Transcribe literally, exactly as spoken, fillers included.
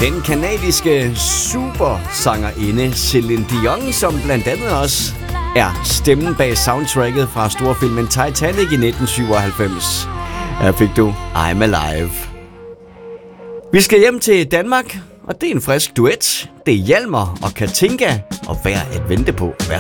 Den kanadiske supersangerinde Celine Dion, som blandt andet også er stemmen bag soundtracket fra storfilmen Titanic i nitten syvoghalvfems. Her fik du I'm Alive. Vi skal hjem til Danmark, og det er en frisk duet. Det er Hjalmar og Katinka, og værd at vente på. Værsgo.